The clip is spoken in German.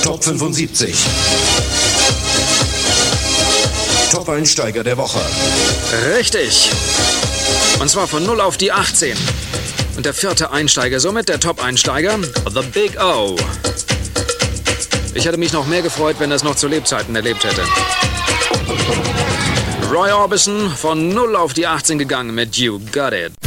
Top 75. Top-Einsteiger der Woche. Richtig. Und zwar von 0 auf die 18. Und der 4. Einsteiger, somit der Top-Einsteiger, The Big O. Ich hätte mich noch mehr gefreut, wenn er es noch zu Lebzeiten erlebt hätte. Roy Orbison von 0 auf die 18 gegangen mit You Got It.